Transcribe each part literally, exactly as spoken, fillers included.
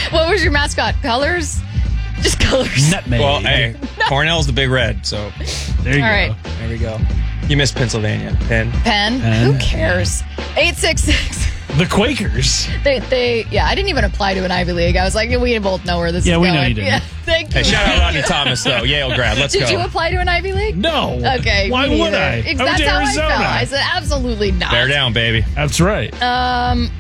What was your mascot? Colors? Just colors. Nutmeg. Well, hey, Cornell's the big red, so there you All go. right. there we go. You missed Pennsylvania. Penn. Penn? Penn. Who cares? eight six six. The Quakers. They, they, yeah, I didn't even apply to an Ivy League. I was like, we both know where this Yeah, is we going. know you didn't. Yeah, thank you. Hey, shout out Rodney Thomas, though. Yale grad. Let's Did go. you apply to an Ivy League? No. Okay. Why me would neither. I? Ex- I went That's to how Arizona. I felt. I said, absolutely not. Bear down, baby. That's right. Um,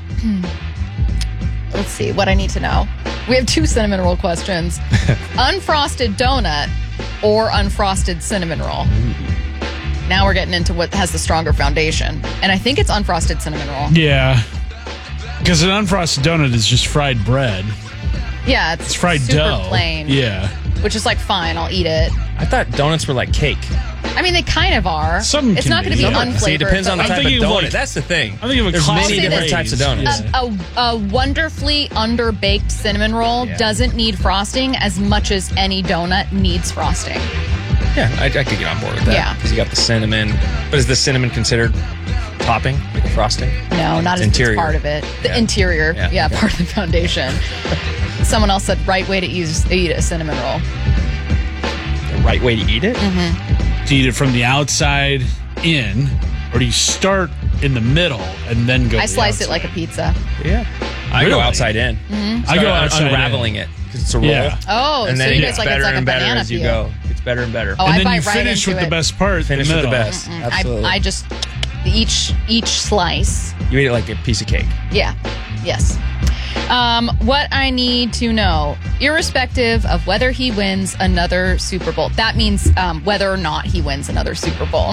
let's see what I need to know. We have two cinnamon roll questions. Unfrosted donut or unfrosted cinnamon roll? Now we're getting into what has the stronger foundation. And I think it's unfrosted cinnamon roll. Yeah. Because an unfrosted donut is just fried bread. Yeah, it's, It's fried super dough. plain. Yeah. Which is like, fine, I'll eat it. I thought donuts were like cake. I mean, they kind of are. Some it's can not going to be. be Some are. unflavored. See, it depends on the but I'm type of thinking of, donut. like- That's the thing. I'm thinking of a There's classic many different this. types of donuts. Yeah. A, a, a wonderfully underbaked cinnamon roll Yeah. doesn't need frosting as much as any donut needs frosting. Yeah, I, I could get on board with that. Yeah. Because you got the cinnamon. But is the cinnamon considered topping, like a frosting? No, not It's as interior. it's part of it. The Yeah. interior, Yeah. yeah, part of the foundation. Someone else said right way to use, eat a cinnamon roll. The right way to eat it? Mm-hmm. Do you eat it from the outside in, or do you start in the middle and then go I to the slice it outside? like a pizza. Yeah. I Really? go outside in. Mm-hmm. I go Start outside unraveling in. it because it's a roll. Yeah. Oh, And so then you it guys gets like it's better like a and better banana as you peel. go. It's better and better. Oh, and I then bite you right finish into with it. the best part. Finish the with the middle. best. Mm, Absolutely. I, I just each each slice. you eat it like a piece of cake. Yeah. Yes. Um, what I need to know, irrespective of whether he wins another Super Bowl, that means um, whether or not he wins another Super Bowl.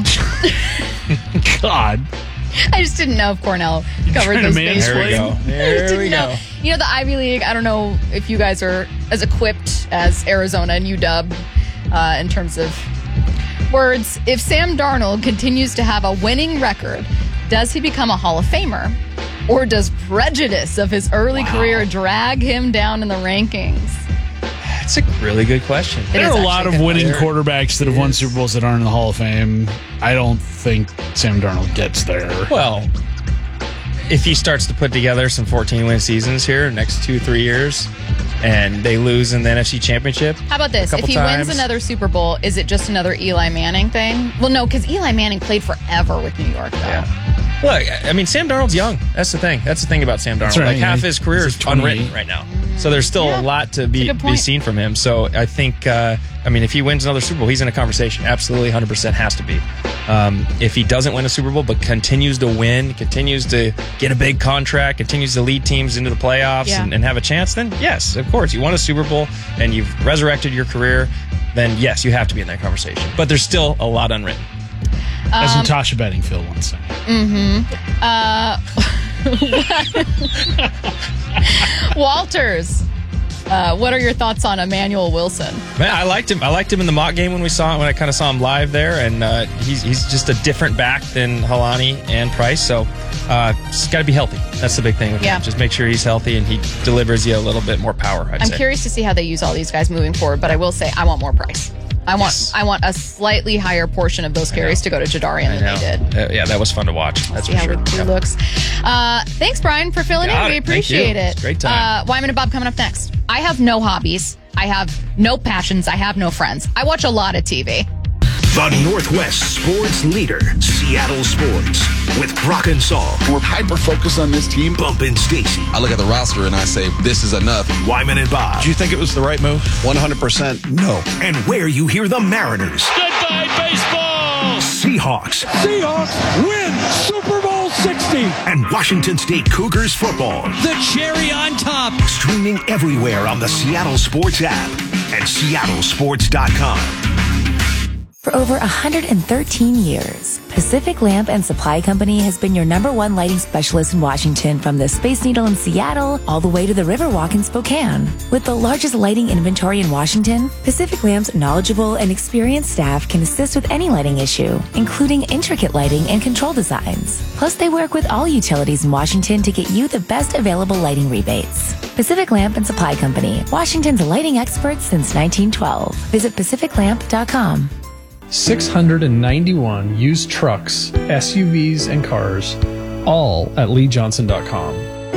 God. I just didn't know if Cornell covered trying to those mansplain? bases. There we go. I just There didn't we know. go. You know, the Ivy League, I don't know if you guys are as equipped as Arizona and U W uh, in terms of words. If Sam Darnold continues to have a winning record, does he become a Hall of Famer? Or does prejudice of his early Wow. career drag him down in the rankings? That's a really good question. It There is are a lot of actually a good winning one. quarterbacks that have won Super Bowls that aren't in the Hall of Fame. I don't think Sam Darnold gets there. Well, if he starts to put together some fourteen-win seasons here next two, three years, and they lose in the N F C Championship, How about this? A If couple he times. wins another Super Bowl, is it just another Eli Manning thing? Well, no, because Eli Manning played forever with New York, though. yeah. Look, I mean, Sam Darnold's young. That's the thing. That's the thing about Sam Darnold. That's right, Like yeah. half his career He's is like unwritten twenty-eight. right now. So there's still Yeah. a lot to That's a be good be point. seen from him. So I think, uh, I mean, if he wins another Super Bowl, he's in a conversation. Absolutely, one hundred percent has to be. Um, if he doesn't win a Super Bowl, but continues to win, continues to get a big contract, continues to lead teams into the playoffs Yeah. and, and have a chance, then yes, of course, you won a Super Bowl and you've resurrected your career, then yes, you have to be in that conversation. But there's still a lot unwritten. As Um, Natasha Bedingfield once said. Uh, Walters, uh, what are your thoughts on Emmanuel Wilson? Man, I liked him. I liked him in the mock game when we saw when I kind of saw him live there, and uh, he's he's just a different back than Halani and Price. So uh, he's got to be healthy. That's the big thing with Yeah. him. Just make sure he's healthy and he delivers you a little bit more power. I'd I'm say. curious to see how they use all these guys moving forward, but I will say I want more Price. I want Yes. I want a slightly higher portion of those carries to go to Jadarian I than know. they did. Uh, yeah, that was fun to watch. That's See for how sure. it Yeah. looks. Uh, thanks, Brian, for filling Got in. We it. Thank you. appreciate it. It's a great time. Uh, Wyman and Bob coming up next. I have no hobbies. I have no passions. I have no friends. I watch a lot of T V. The Northwest sports leader, Seattle Sports, with Brock and Saul, We're hyper-focused on this team. Bump and Stacy, I look at the roster and I say, this is enough. Wyman and Bob, Do you think it was the right move? one hundred percent no. and where you hear the Mariners, Goodbye, baseball! Seahawks, Seahawks win Super Bowl sixty! and Washington State Cougars football. The cherry on top! Streaming everywhere on the Seattle Sports app and seattle sports dot com. For over one hundred thirteen years, Pacific Lamp and Supply Company has been your number one lighting specialist in Washington, from the Space Needle in Seattle all the way to the Riverwalk in Spokane. With the largest lighting inventory in Washington, Pacific Lamp's knowledgeable and experienced staff can assist with any lighting issue, including intricate lighting and control designs. Plus, they work with all utilities in Washington to get you the best available lighting rebates. Pacific Lamp and Supply Company, Washington's lighting experts since nineteen twelve. Visit pacific lamp dot com. six hundred ninety-one used trucks, S U Vs, and cars, all at lee johnson dot com,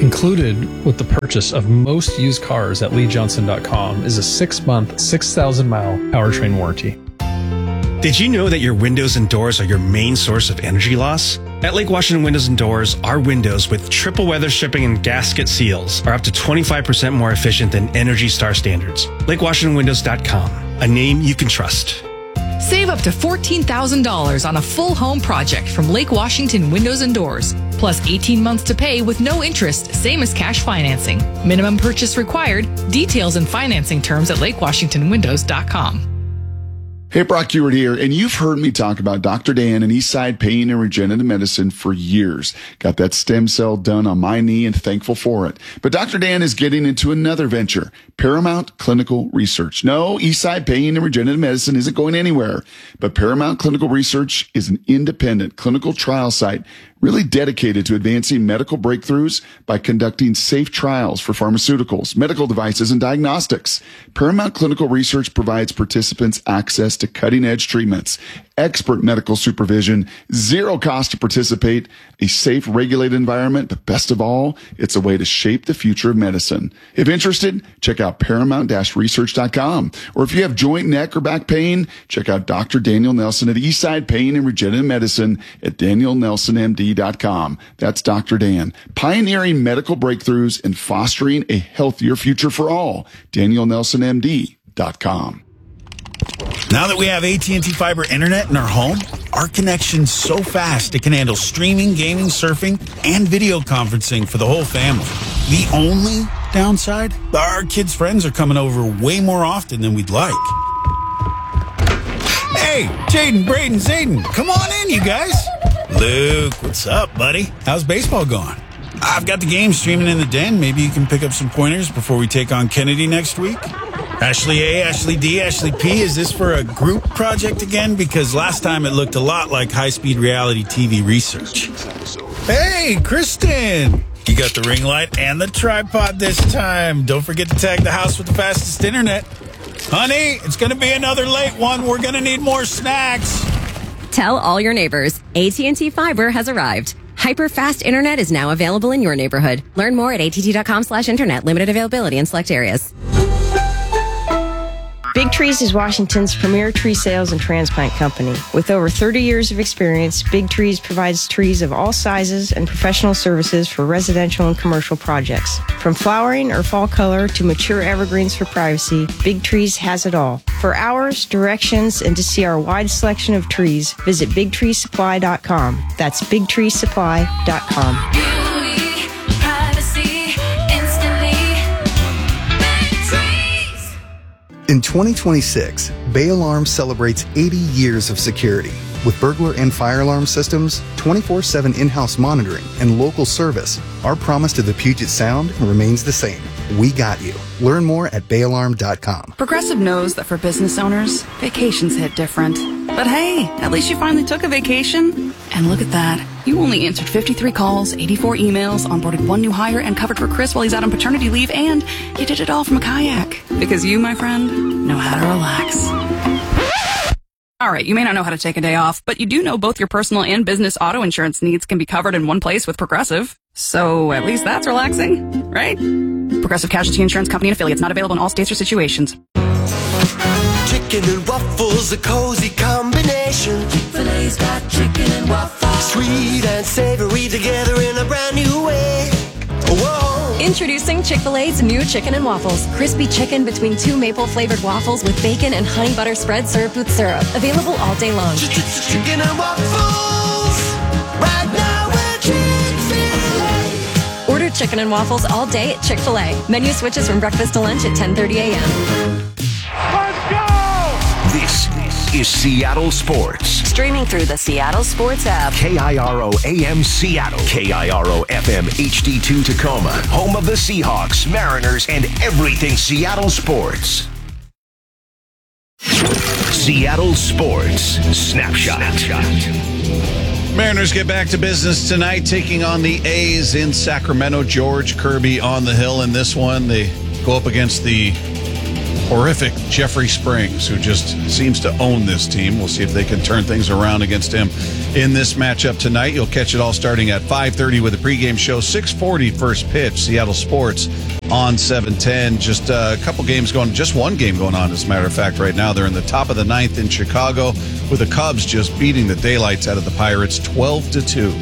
Included with the purchase of most used cars at lee johnson dot com is a six-month, six thousand mile powertrain warranty. Did you know that your windows and doors are your main source of energy loss? At Lake Washington Windows and Doors, our windows with triple weather stripping and gasket seals are up to twenty-five percent more efficient than Energy Star standards. lake washington windows dot com, a name you can trust. Save up to fourteen thousand dollars on a full home project from Lake Washington Windows and Doors. Plus eighteen months to pay with no interest, same as cash financing. Minimum purchase required. Details and financing terms at lake washington windows dot com. Hey, Brock Ewart here, and you've heard me talk about Doctor Dan and Eastside Pain and Regenerative Medicine for years. Got that stem cell done on my knee and thankful for it. But Doctor Dan is getting into another venture, Paramount Clinical Research. No, Eastside Pain and Regenerative Medicine isn't going anywhere, but Paramount Clinical Research is an independent clinical trial site really dedicated to advancing medical breakthroughs by conducting safe trials for pharmaceuticals, medical devices, and diagnostics. Paramount Clinical Research provides participants access to cutting-edge treatments, expert medical supervision, zero cost to participate, a safe, regulated environment, but best of all, it's a way to shape the future of medicine. If interested, check out paramount research dot com. Or if you have joint, neck, or back pain, check out Doctor Daniel Nelson at Eastside Pain and Regenerative Medicine at daniel nelson m d dot com. That's Doctor Dan, pioneering medical breakthroughs and fostering a healthier future for all. daniel nelson m d dot com. Now that we have A T and T Fiber Internet in our home, our connection's so fast it can handle streaming, gaming, surfing, and video conferencing for the whole family. The only downside? Our kids' friends are coming over way more often than we'd like. Hey, Jaden, Braden, Zayden, come on in, you guys. Luke, what's up, buddy? How's baseball going? I've got the game streaming in the den. Maybe you can pick up some pointers before we take on Kennedy next week. Ashley A, Ashley D, Ashley P, is this for a group project again? Because last time it looked a lot like high-speed reality T V research. Hey, Kristen! You got the ring light and the tripod this time. Don't forget to tag the house with the fastest internet. Honey, it's going to be another late one. We're going to need more snacks. Tell all your neighbors, A T and T Fiber has arrived. Hyper-fast internet is now available in your neighborhood. Learn more at att.com slash internet. Limited availability in select areas. Big Trees is Washington's premier tree sales and transplant company. With over thirty years of experience, Big Trees provides trees of all sizes and professional services for residential and commercial projects. From flowering or fall color to mature evergreens for privacy, Big Trees has it all. For hours, directions, and to see our wide selection of trees, visit big tree supply dot com. That's big tree supply dot com. In twenty twenty-six, Bay Alarm celebrates eighty years of security. With burglar and fire alarm systems, twenty-four seven in-house monitoring, and local service, our promise to the Puget Sound remains the same. We got you. Learn more at bay alarm dot com. Progressive knows that for business owners, vacations hit different. But hey, at least you finally took a vacation. And look at that. You only answered fifty-three calls, eighty-four emails, onboarded one new hire, and covered for Chris while he's out on paternity leave, and you did it all from a kayak. Because you, my friend, know how to relax. All right, you may not know how to take a day off, but you do know both your personal and business auto insurance needs can be covered in one place with Progressive. So at least that's relaxing, right? Progressive Casualty Insurance Company and affiliates, not available in all states or situations. Chicken and waffles, a cozy combination. Chick-fil-A's got chicken and waffles. Sweet and savory together in a brand new way. Whoa. Introducing Chick-fil-A's new chicken and waffles. Crispy chicken between two maple-flavored waffles with bacon and honey butter spread served with syrup. Available all day long. Chicken and waffles. Right now at Chick-fil-A. Order chicken and waffles all day at Chick-fil-A. Menu switches from breakfast to lunch at ten thirty a.m. This is Seattle Sports. Streaming through the Seattle Sports app. K I R O A M Seattle. K I R O F M H D two Tacoma. Home of the Seahawks, Mariners, and everything Seattle sports. Seattle Sports Snapshot. Mariners get back to business tonight, taking on the A's in Sacramento. George Kirby on the hill in this one. They go up against the horrific Jeffrey Springs, who just seems to own this team. We'll see if they can turn things around against him in this matchup tonight. You'll catch it all starting at five thirty with a pregame show. six forty first pitch, Seattle Sports on seven ten. Just a couple games going, just one game going on, as a matter of fact, right now. They're in the top of the ninth in Chicago, with the Cubs just beating the daylights out of the Pirates twelve to two.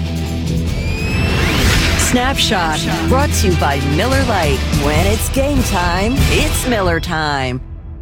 Snapshot, brought to you by Miller Lite. When it's game time, it's Miller time.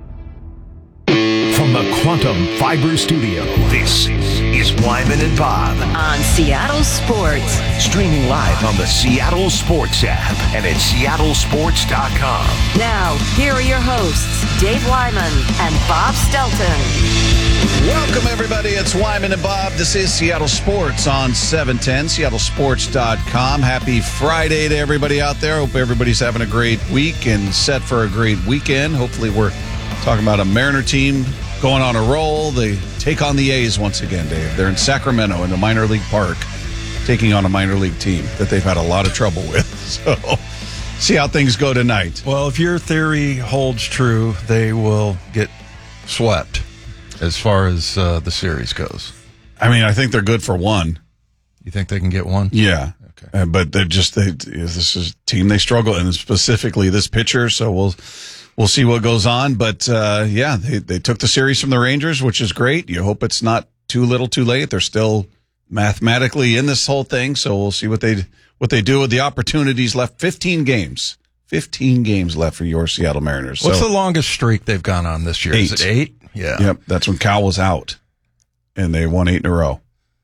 From the Quantum Fiber Studio, this is Wyman and Bob On Seattle Sports. Streaming live on the Seattle Sports app and at seattle sports dot com. Now, here are your hosts, Dave Wyman and Bob Stelton. Welcome, everybody. It's Wyman and Bob. This is Seattle Sports on seven ten, seattle sports dot com. Happy Friday to everybody out there. Hope everybody's having a great week and set for a great weekend. Hopefully we're talking about a Mariner team going on a roll. They take on the A's once again, Dave. They're in Sacramento in the minor league park, taking on a minor league team that they've had a lot of trouble with. So see how things go tonight. Well, if your theory holds true, they will get swept as far as uh, the series goes. I mean, I think they're good for one. You think they can get one? Yeah. Okay. Uh, but they're just, they, this is a team they struggle, and specifically this pitcher. So we'll, we'll see what goes on. But, uh, yeah, they, they took the series from the Rangers, which is great. You hope it's not too little too late. They're still mathematically in this whole thing. So we'll see what they, what they do with the opportunities left. fifteen games. fifteen games left for your Seattle Mariners. What's so, the longest streak they've gone on this year? Eight. Is it eight? Yeah. Yep. That's when Cal was out, and they won eight in a row.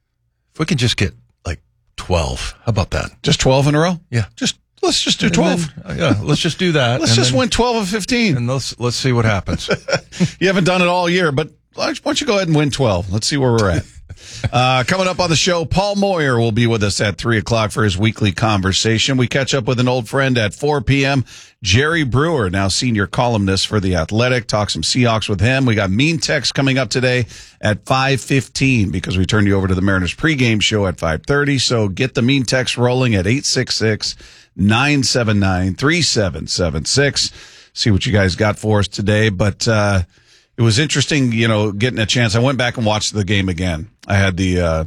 If we could just get like twelve, how about that? Just twelve in a row? Yeah. Just let's just do twelve. Then, uh, yeah. Let's just do that. Let's just then, win twelve of fifteen, and let's let's see what happens. You haven't done it all year, but why don't you go ahead and win twelve? Let's see where we're at. Uh, coming up on the show, Paul Moyer will be with us at three o'clock for his weekly conversation. We catch up with an old friend at four p.m., Jerry Brewer, now senior columnist for The Athletic. Talk some Seahawks with him. We got Mean Text coming up today at five fifteen because we turned you over to the Mariners pregame show at five thirty. So get the Mean Text rolling at eight six six, nine seven nine, three seven seven six. See what you guys got for us today. But uh, it was interesting, you know, getting a chance. I went back and watched the game again. I had the uh,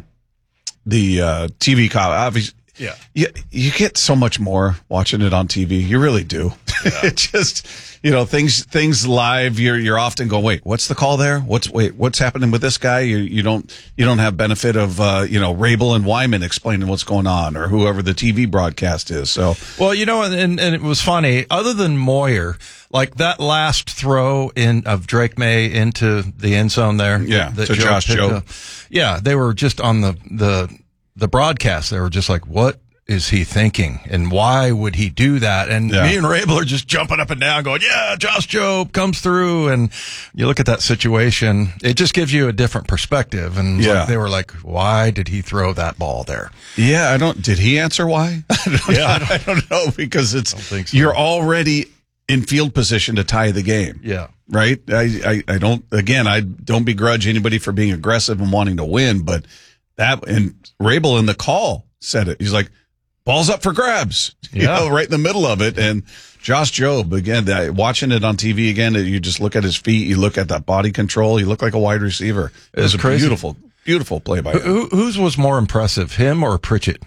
the uh, T V copy. Obviously, yeah, you, you get so much more watching it on T V. You really do. Yeah. It just, you know, things things live. You're you're often going, wait, what's the call there? What's wait, what's happening with this guy? You you don't you don't have benefit of uh, you know, Rabel and Wyman explaining what's going on, or whoever the T V broadcast is. So well, you know, and and it was funny. Other than Moyer, like that last throw in of Drake May into the end zone there, yeah, that to Joe Josh Jobe. Yeah, they were just on the the the broadcast. They were just like, what is he thinking, and why would he do that? And yeah. me and Rabel are just jumping up and down, going, "Yeah, Josh Jobe comes through." And you look at that situation; it just gives you a different perspective. And yeah. like, they were like, "Why did he throw that ball there?" Yeah, I don't. Did he answer why? I don't Yeah, know. I don't- I don't know because it's think so. you're already in field position to tie the game. Yeah. Right. I, I, I don't, again, I don't begrudge anybody for being aggressive and wanting to win, but that, and Rabel in the call said it. He's like, ball's up for grabs, you Yeah. know, right in the middle of it. And Josh Jobe, again, that, watching it on T V again, you just look at his feet, you look at that body control, he looked like a wide receiver. It was a crazy. beautiful, beautiful play by him. Who, whose was more impressive, him or Pritchett?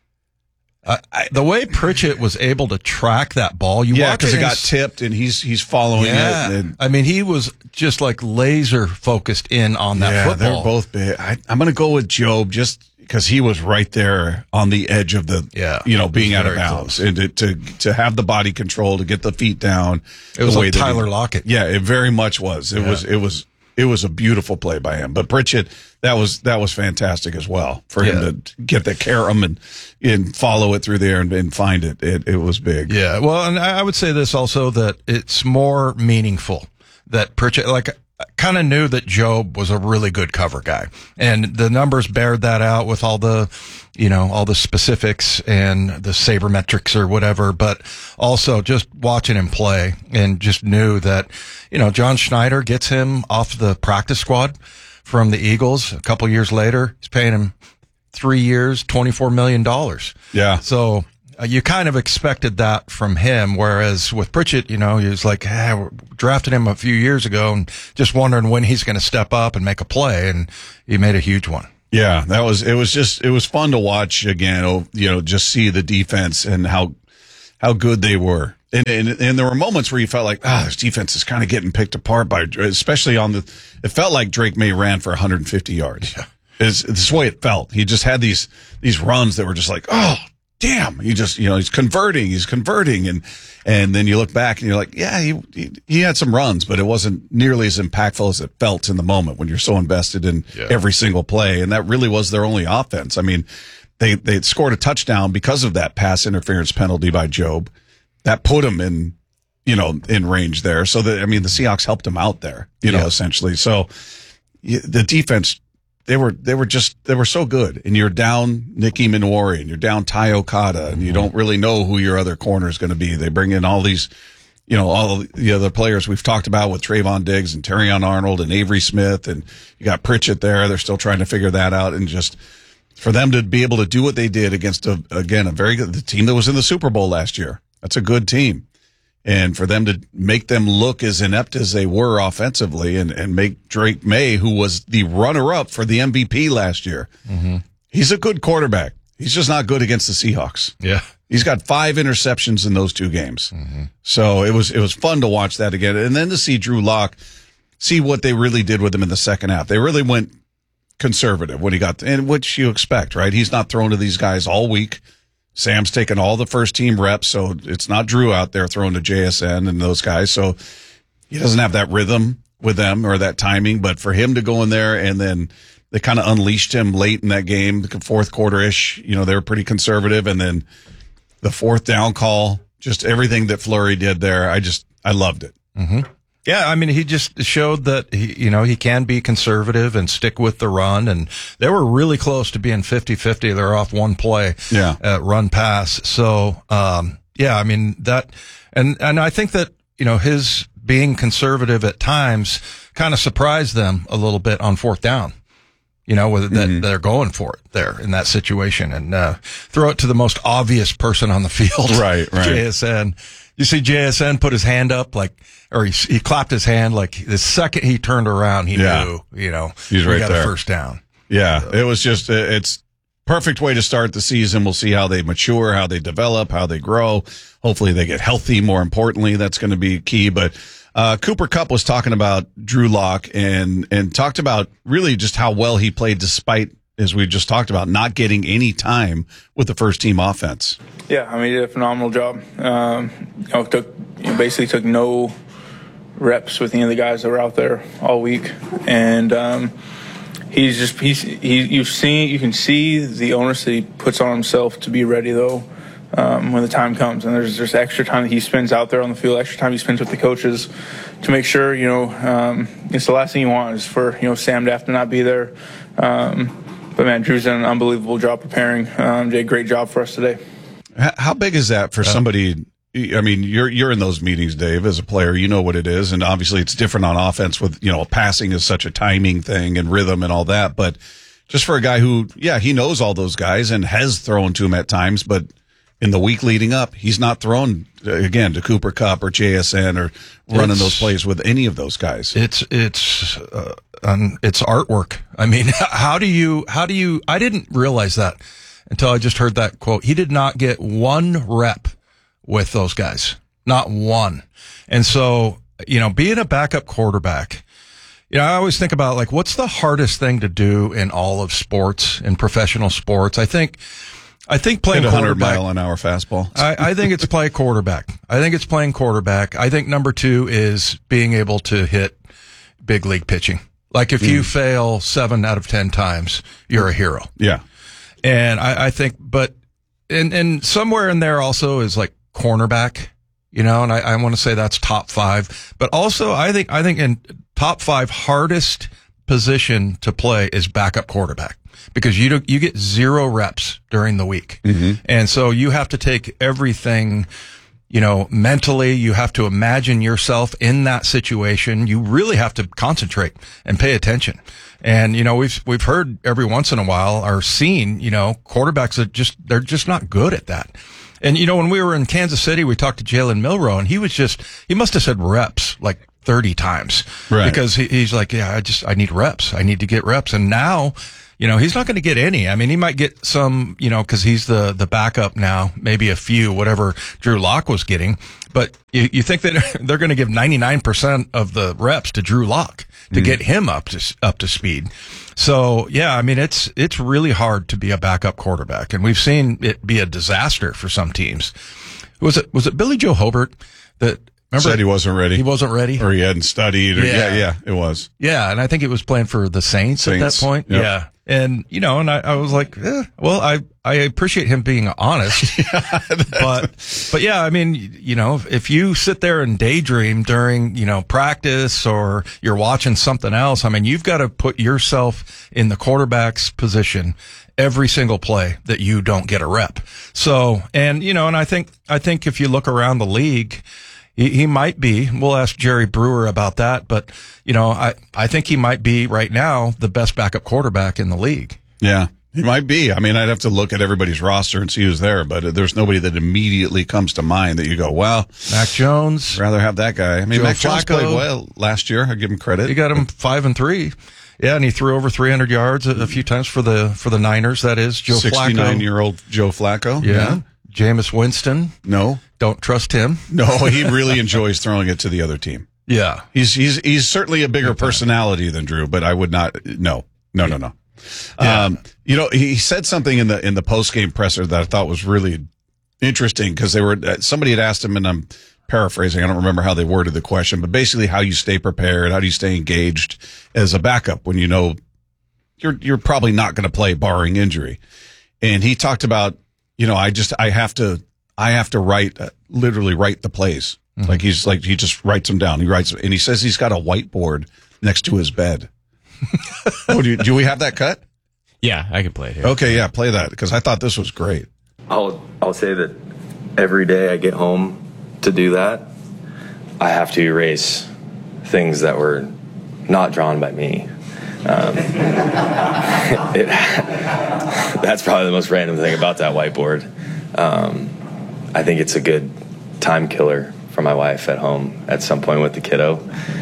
Uh, I, the way Pritchett was able to track that ball, you Yeah, watch because it and got s- tipped and he's he's following Yeah, it. And, I mean, he was just like laser focused in on that yeah, football. they're both big. I, I'm going to go with Jobe just because he was right there on the edge of the, Yeah, you know, it was being out of very bounds, close. and to, to to have the body control to get the feet down. It was the way like that he- Tyler Lockett. Yeah, it very much was. It Yeah. was. It was. It was a beautiful play by him. But Pritchett, that was that was fantastic as well for him Yeah. to get the carom and and follow it through there and, and find it. It it was big. Yeah, well, and I I would say this also, that it's more meaningful that Pritchett, like, I kind of knew that Jobe was a really good cover guy, and the numbers bared that out with all the, you know, all the specifics and the sabermetrics or whatever, but also just watching him play and just knew that, you know, John Schneider gets him off the practice squad from the Eagles a couple years later. He's paying him three years, twenty-four million dollars. Yeah. So uh, you kind of expected that from him. Whereas with Pritchett, you know, he was like, hey, we drafted him a few years ago and just wondering when he's going to step up and make a play. And he made a huge one. Yeah, that was, it was just, it was fun to watch again, oh, you know, just see the defense and how, how good they were. And, and, and there were moments where you felt like, ah, this defense is kind of getting picked apart by, especially on the, it felt like Drake May ran for one hundred fifty yards. Yeah. It's, it's the way it felt. He just had these, these runs that were just like, oh, damn. He just, you know, he's converting, he's converting. And, and then you look back and you're like, yeah, he, he, he had some runs, but it wasn't nearly as impactful as it felt in the moment when you're so invested in yeah. every single play. And that really was their only offense. I mean, they, they scored a touchdown because of that pass interference penalty by Job. That put him in, you know, in range there. So that, I mean, the Seahawks helped him out there, you know, yeah. essentially. So the defense, They were, they were just, they were so good. And you're down Nicky Minwari and you're down Ty Okada and you don't really know who your other corner is going to be. They bring in all these, you know, all the other players we've talked about with Trayvon Diggs and Terrion Arnold and Avery Smith, and you got Pritchett there. They're still trying to figure that out. And just for them to be able to do what they did against a, again, a very good, the team that was in the Super Bowl last year. That's a good team. And for them to make them look as inept as they were offensively and, and make Drake May, who was the runner-up for the M V P last year, mm-hmm. he's a good quarterback. He's just not good against the Seahawks. Yeah. He's got five interceptions in those two games. Mm-hmm. So it was it was fun to watch that again. And then to see Drew Lock, see what they really did with him in the second half. They really went conservative when he got, and which you expect, right? He's not throwing to these guys all week. Sam's taken all the first team reps, so it's not Drew out there throwing to J S N and those guys. So he doesn't have that rhythm with them or that timing. But for him to go in there and then they kind of unleashed him late in that game, the fourth quarter-ish, you know, they were pretty conservative. And then the fourth down call, just everything that Fleury did there, I just, I loved it. Mm-hmm. Yeah, I mean, he just showed that, he, you know, he can be conservative and stick with the run. And they were really close to being fifty-fifty. They're off one play, yeah. uh, run pass. So, um, yeah, I mean, that, and, and I think that, you know, his being conservative at times kind of surprised them a little bit on fourth down. You know, whether that mm-hmm. they're going for it there in that situation, and, uh, throw it to the most obvious person on the field. Right, right. J S N. You see J S N put his hand up, like, or he, he clapped his hand, like the second he turned around, he yeah. knew, you know, he's we right got there. a first down. Yeah. So. It was just, it's perfect way to start the season. We'll see how they mature, how they develop, how they grow. Hopefully they get healthy. More importantly, that's going to be key. But, uh, Cooper Kupp was talking about Drew Lock and, and talked about really just how well he played despite, as we just talked about, not getting any time with the first team offense. Yeah, I mean, he did a phenomenal job. Um, you know, took you know, basically took no reps with any of the guys that were out there all week, and um, he's just he's he you've seen you can see the onus that he puts on himself to be ready though um, when the time comes, and there's just extra time that he spends out there on the field, extra time he spends with the coaches to make sure you know um, it's the last thing you want is for you know Sam to have to not be there. Um, but man, Drew's done an unbelievable job preparing. Um, did a great job for us today. How big is that for somebody? I mean, you're you're in those meetings, Dave, as a player. You know what it is, and obviously it's different on offense. With you know, passing is such a timing thing and rhythm and all that. But just for a guy who, yeah, he knows all those guys and has thrown to him at times, but in the week leading up, he's not thrown again to Cooper Kupp or J S N or running it's, those plays with any of those guys. It's it's uh, um, it's artwork. I mean, how do you how do you? I didn't realize that until I just heard that quote. He did not get one rep with those guys, not one. And so, you know, being a backup quarterback, you know, I always think about like, what's the hardest thing to do in all of sports, in professional sports? I think, I think playing one hundred quarterback, mile an hour fastball. I, I think it's play quarterback. I think it's playing quarterback. I think number two is being able to hit big league pitching. Like if mm. you fail seven out of ten times, you're a hero. Yeah. And I, I think, but, and, and somewhere in there also is like cornerback, you know, and I, I want to say that's top five, but also I think, I think in top five hardest position to play is backup quarterback because you do, you get zero reps during the week. Mm-hmm. And so you have to take everything, you know, mentally, you have to imagine yourself in that situation. You really have to concentrate and pay attention. And, you know, we've, we've heard every once in a while or seen, you know, quarterbacks that just, they're just not good at that. And, you know, when we were in Kansas City, we talked to Jalen Milroe, and he was just, he must have said reps like thirty times. Right. Because he, he's like, yeah, I just, I need reps. I need to get reps. And now, you know, he's not going to get any. I mean, he might get some, you know, because he's the, the backup now, maybe a few, whatever Drew Lock was getting. But you, you think that they're going to give ninety-nine percent of the reps to Drew Lock to Mm. get him up to, up to speed. So, yeah, I mean, it's, it's really hard to be a backup quarterback. And we've seen it be a disaster for some teams. Was it, was it Billy Joe Hobart that, remember? Said he wasn't ready. He wasn't ready? Or he hadn't studied. Or, yeah. Yeah. yeah, it was. Yeah, and I think it was playing for the Saints, Saints, at that point. yep. Yeah. And, you know, and I, I was like, eh, well, I, I appreciate him being honest. but, but yeah, I mean, you know, if you sit there and daydream during, you know, practice or you're watching something else, I mean, you've got to put yourself in the quarterback's position every single play that you don't get a rep. So, and, you know, and I think, I think if you look around the league, He, he might be. We'll ask Jerry Brewer about that. But, you know, I, I think he might be right now the best backup quarterback in the league. Yeah, he might be. I mean, I'd have to look at everybody's roster and see who's there, but there's nobody that immediately comes to mind that you go, well, Mac Jones. rather have that guy. I mean, Joe Mac Jones Flacco. played well last year. I give him credit. He got him five and three. Yeah, and he threw over three hundred yards a, a few times for the for the Niners. That is Joe Flacco. sixty-nine-year-old Joe Flacco. Yeah. Jameis Winston. No. Don't trust him. No, he really enjoys throwing it to the other team. Yeah. He's he's he's certainly a bigger personality than Drew, but I would not. No, no, no, no. Yeah. Um, you know, he said something in the in the post game presser that I thought was really interesting because they were somebody had asked him, and I'm paraphrasing. I don't remember how they worded the question, but basically how you stay prepared, how do you stay engaged as a backup when you know you're you're probably not going to play barring injury. And he talked about, you know, I just I have to I have to write uh, literally write the plays. Mm-hmm. Like he's like he just writes them down. He writes and he says he's got a whiteboard next to his bed. oh, do, you, do we have that cut? Yeah, I can play it here. Okay, yeah, play that because I thought this was great. I'll I'll say that every day I get home to do that, I have to erase things that were not drawn by me. Um, it, that's probably the most random thing about that whiteboard. Um, I think it's a good time killer for my wife at home at some point with the kiddo.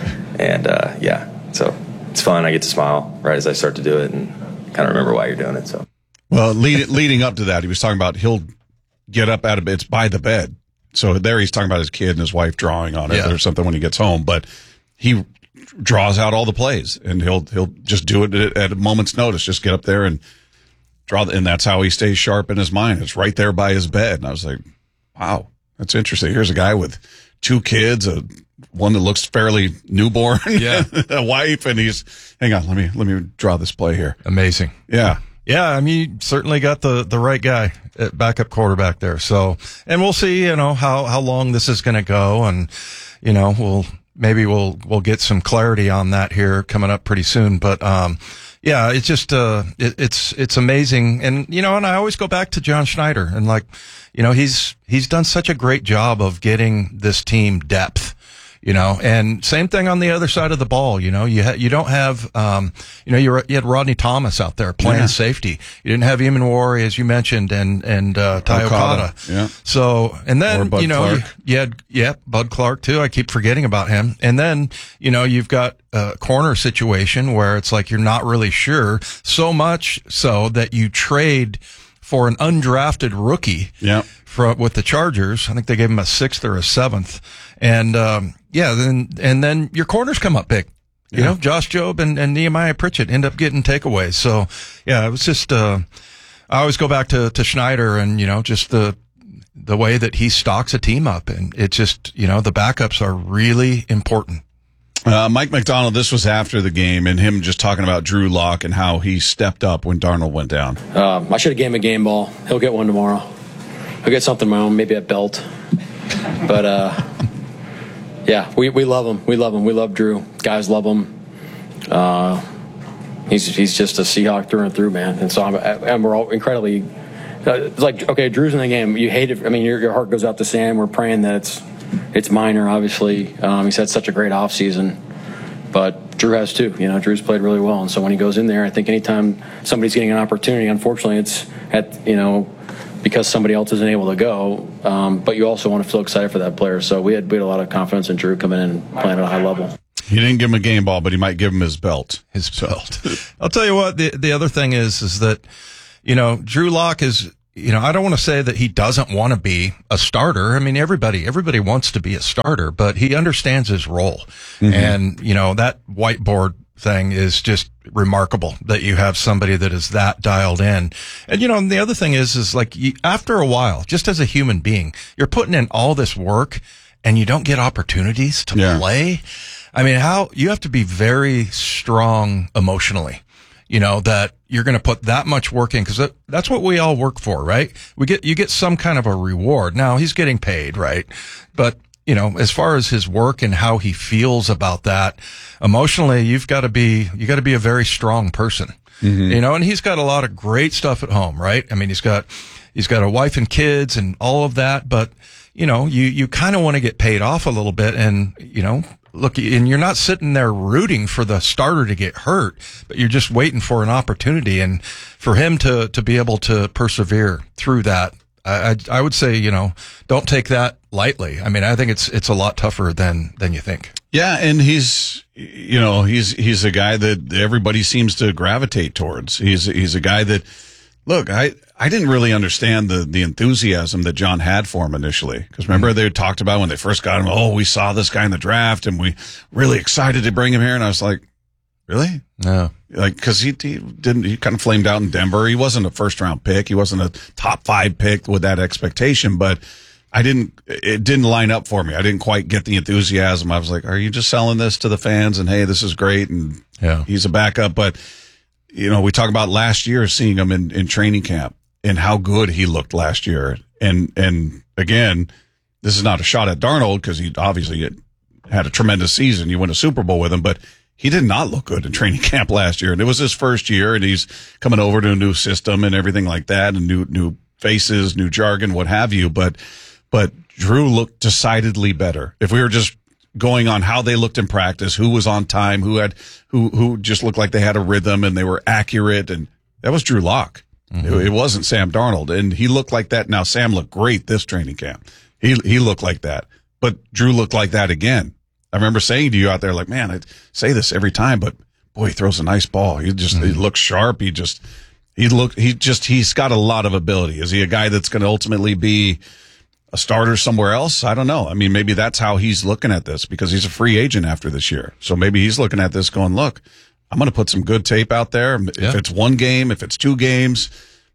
And uh, yeah, so it's fun. I get to smile right as I start to do it and kind of remember why you're doing it. So, well, lead, leading up to that, he was talking about he'll get up out of bed. It's by the bed. So there he's talking about his kid and his wife drawing on it Yeah. or something when he gets home. But he draws out all the plays and he'll he'll just do it at, at a moment's notice. Just get up there and draw. And that's how he stays sharp in his mind. It's right there by his bed. And I was like, wow, that's interesting. Here's a guy with two kids, a one that looks fairly newborn, Yeah. a wife, and he's hang on, let me let me draw this play here. Amazing. Yeah. Yeah, I mean, you certainly got the, the right guy at backup quarterback there. So, and we'll see, you know, how, how long this is going to go. And, you know, we'll, maybe we'll, we'll get some clarity on that here coming up pretty soon. But, um, yeah, it's just, uh, it, it's, it's amazing. And, you know, and I always go back to John Schneider and like, you know, he's, he's done such a great job of getting this team depth. You know, and same thing on the other side of the ball. You know, you ha- you don't have, um, you know, you you had Rodney Thomas out there playing Yeah. safety. You didn't have Eamon Wari, as you mentioned, and and uh, Ty Okada. Okada. Yeah. So, and Or then Bud you know, you, Clark. you had yeah, Bud Clark too. I keep forgetting about him. And then you know, you've got a corner situation where it's like you're not really sure. So much so that you trade for an undrafted rookie. Yeah. For, with the Chargers, I think they gave him a sixth or a seventh, and um, yeah, then and then your corners come up big, you Yeah. know, Josh Jobe and, and Nehemiah Pritchett end up getting takeaways. So yeah, it was just uh, I always go back to to Schneider and you know just the the way that he stocks a team up, and it just you know the backups are really important. Uh, Mike McDonald, this was after the game, and him just talking about Drew Lock and how he stepped up when Darnold went down. Um, I should have gave him a game ball. He'll get one tomorrow. He'll get something of my own, maybe a belt. But, uh, yeah, we, we love him. We love him. We love Drew. Guys love him. Uh, he's he's just a Seahawk through and through, man. And so I'm, and we're all incredibly uh, it's like, okay, Drew's in the game. You hate it. I mean, your, your heart goes out to Sam. We're praying that it's it's minor, obviously. Um, he's had such a great offseason. But Drew has too. You know, Drew's played really well. And so when he goes in there, I think anytime somebody's getting an opportunity, unfortunately, it's at, you know, because somebody else isn't able to go, um, but you also want to feel excited for that player. So we had we had a lot of confidence in Drew coming in and playing at a high level. He didn't give him a game ball, but he might give him his belt. His belt. I'll tell you what, the the other thing is, is that, you know, Drew Lock is, you know, I don't want to say that he doesn't want to be a starter. I mean, everybody, everybody wants to be a starter, but he understands his role. Mm-hmm. And, you know, that whiteboard thing is just remarkable that you have somebody that is that dialed in. And, you know, and the other thing is, is like you, after a while, just as a human being, you're putting in all this work and you don't get opportunities to yeah. play. I mean, how you have to be very strong emotionally, you know, that you're going to put that much work in, because that, that's what we all work for, right? We get, you get some kind of a reward. Now he's getting paid, right? But, you know, as far as his work and how he feels about that emotionally, you've got to be, you got to be a very strong person, mm-hmm. you know, and he's got a lot of great stuff at home, right? I mean, he's got, he's got a wife and kids and all of that, but, you know, you, you kind of want to get paid off a little bit and, you know, look, and you're not sitting there rooting for the starter to get hurt, but you're just waiting for an opportunity. And for him to, to be able to persevere through that, I, I, I would say, you know, don't take that lightly. I mean, I think it's, it's a lot tougher than, than you think. Yeah. And he's, you know, he's, he's a guy that everybody seems to gravitate towards. He's, he's a guy that, look, I, I didn't really understand the, the enthusiasm that John had for him initially. Because remember, mm-hmm. they talked about when they first got him, oh, we saw this guy in the draft and we really excited to bring him here. And I was like, really? No. Like, because he, he didn't, he kind of flamed out in Denver. He wasn't a first round pick. He wasn't a top five pick with that expectation. But I didn't, it didn't line up for me. I didn't quite get the enthusiasm. I was like, are you just selling this to the fans? And hey, this is great. And yeah. he's a backup. But, you know, we talk about last year seeing him in, in training camp and how good he looked last year. And, and again, this is not a shot at Darnold because he obviously had a tremendous season. You win a Super Bowl with him, but he did not look good in training camp last year. And it was his first year and he's coming over to a new system and everything like that and new, new faces, new jargon, what have you. But, but Drew looked decidedly better. If we were just going on how they looked in practice, who was on time, who had, who, who just looked like they had a rhythm and they were accurate. And that was Drew Lock. Mm-hmm. It, it wasn't Sam Darnold. And he looked like that. Now, Sam looked great this training camp. He, he looked like that, but Drew looked like that again. I remember saying to you out there, like, man, I say this every time, but boy, he throws a nice ball. He just, mm-hmm. he looks sharp. He just, he look, he just, he's got a lot of ability. Is he a guy that's going to ultimately be a starter somewhere else? I don't know. I mean, maybe that's how he's looking at this because he's a free agent after this year. So maybe he's looking at this going, look, I'm going to put some good tape out there. Yeah. If it's one game, if it's two games,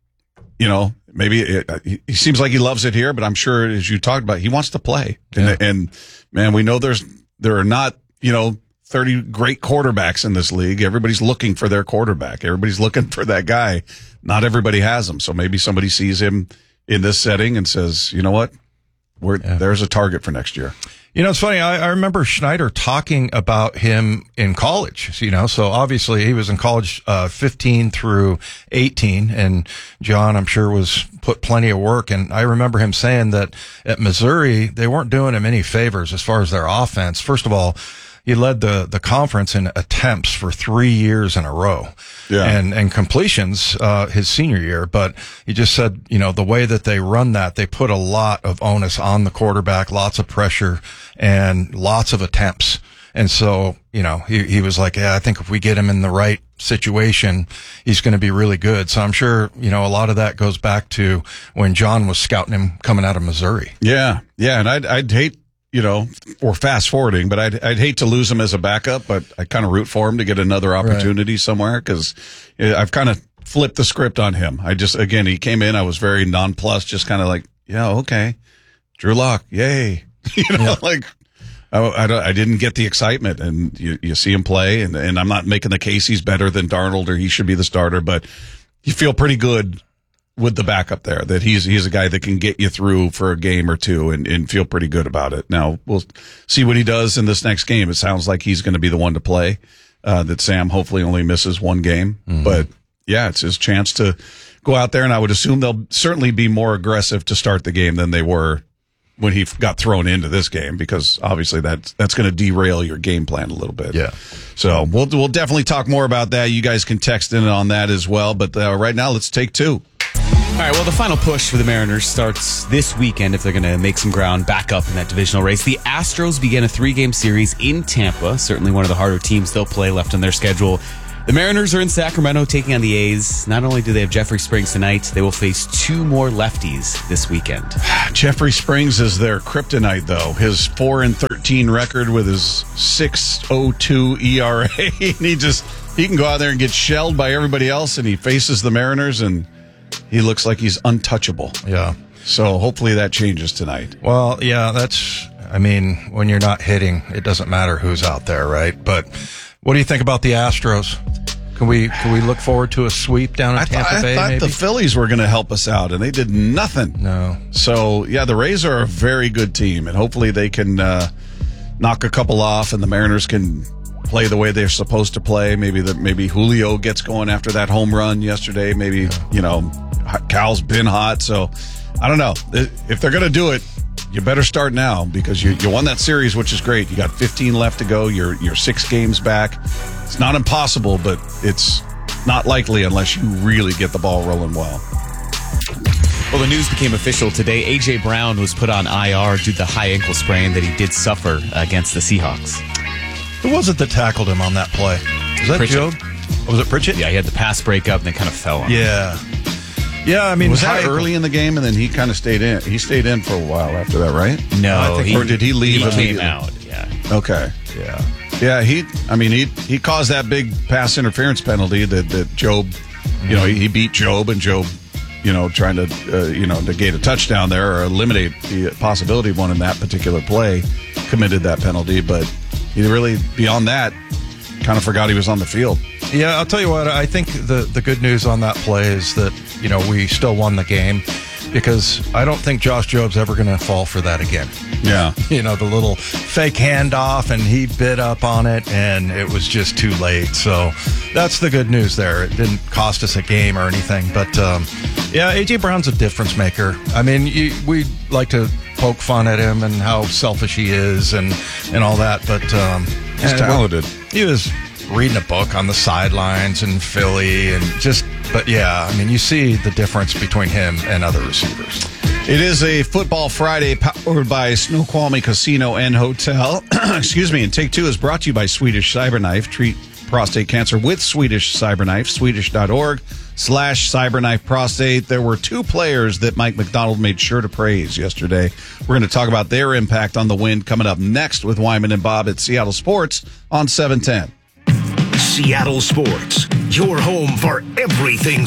you know, maybe it, he, he seems like he loves it here, but I'm sure as you talked about, he wants to play. Yeah. And, and man, we know there's, there are not, you know, thirty great quarterbacks in this league. Everybody's looking for their quarterback. Everybody's looking for that guy. Not everybody has him. So maybe somebody sees him in this setting and says, you know what? We're, yeah. there's a target for next year. You know, it's funny. I, I remember Schneider talking about him in college, you know, so obviously he was in college, uh, fifteen through eighteen. And John, I'm sure, was put plenty of work. And I remember him saying that at Missouri, they weren't doing him any favors as far as their offense. First of all, he led the, the conference in attempts for three years in a row. Yeah. And, and completions, uh, his senior year. But he just said, you know, the way that they run that, they put a lot of onus on the quarterback, lots of pressure and lots of attempts. And so, you know, he, he was like, yeah, I think if we get him in the right situation, he's going to be really good. So I'm sure, you know, a lot of that goes back to when John was scouting him coming out of Missouri. Yeah. Yeah. And I'd, I'd hate, you know, or fast forwarding, but I'd, I'd hate to lose him as a backup, but I kind of root for him to get another opportunity right. somewhere because I've kind of flipped the script on him. I just, again, he came in, I was very nonplussed, just kind of like, yeah, okay. Drew Lock, yay. you know, yeah. like I, I, I didn't get the excitement and you, you see him play and, and I'm not making the case he's better than Darnold or he should be the starter, but you feel pretty good with the backup there, that he's he's a guy that can get you through for a game or two and, and feel pretty good about it. Now, we'll see what he does in this next game. It sounds like he's going to be the one to play, uh, that Sam hopefully only misses one game. Mm-hmm. But, yeah, it's his chance to go out there, and I would assume they'll certainly be more aggressive to start the game than they were when he got thrown into this game because, obviously, that, that's going to derail your game plan a little bit. Yeah. So we'll, we'll definitely talk more about that. You guys can text in on that as well. But uh, right now, let's take two. All right, well, the final push for the Mariners starts this weekend if they're going to make some ground back up in that divisional race. The Astros begin a three-game series in Tampa, certainly one of the harder teams they'll play left on their schedule. The Mariners are in Sacramento taking on the A's. Not only do they have Jeffrey Springs tonight, they will face two more lefties this weekend. Jeffrey Springs is their kryptonite, though. His four and thirteen record with his six oh two E R A. And he just, he can go out there and get shelled by everybody else, and he faces the Mariners, and he looks like he's untouchable. Yeah. So hopefully that changes tonight. Well, yeah, that's, I mean, when you're not hitting, it doesn't matter who's out there, right? But what do you think about the Astros? Can we can we look forward to a sweep down in I Tampa th- I Bay? thought maybe? the Phillies were going to help us out, and they did nothing. No. So, yeah, the Rays are a very good team, and hopefully they can uh, knock a couple off, and the Mariners can play the way they're supposed to play. Maybe the, maybe Julio gets going after that home run yesterday. Maybe, yeah. you know, Cal's been hot. So, I don't know. If they're going to do it, you better start now because you, you won that series, which is great. You got fifteen left to go. You're, you're six games back. It's not impossible, but it's not likely unless you really get the ball rolling well. Well, the news became official today. A J. Brown was put on I R due to the high ankle sprain that he did suffer against the Seahawks. Who was it that tackled him on that play? Was that Pritchett. Job? Oh, was it Pritchett? Yeah, he had the pass breakup and then kind of fell on him. Yeah. Yeah, I mean, was that high- early in the game, and then he kind of stayed in? He stayed in for a while after that, right? No, I think, he- or did he leave? he came immediately? out, yeah. Okay. Yeah. Yeah, he. I mean, he he caused that big pass interference penalty that that Job, you know, he, he beat Job, and Job, you know, trying to uh, you know negate a touchdown there or eliminate the possibility of one in that particular play, committed that penalty. But he really, beyond that, kind of forgot he was on the field. Yeah, I'll tell you what, I think the, the good news on that play is that, you know, we still won the game because I don't think Josh Job's ever going to fall for that again. Yeah. You know, the little fake handoff, and he bit up on it, and it was just too late. So that's the good news there. It didn't cost us a game or anything. But, um, yeah, A J. Brown's a difference maker. I mean, you, we like to poke fun at him and how selfish he is and, and all that. But um, he's talented. He was reading a book on the sidelines in Philly and just, but yeah, I mean, you see the difference between him and other receivers. It is a Football Friday powered by Snoqualmie Casino and Hotel. Excuse me. And Take Two is brought to you by Swedish Cyberknife. Treat prostate cancer with Swedish Cyberknife. Swedish.org slash Cyberknife Prostate. There were two players that Mike McDonald made sure to praise yesterday. We're going to talk about their impact on the win coming up next with Wyman and Bob at Seattle Sports on seven ten. Seattle Sports, your home for everything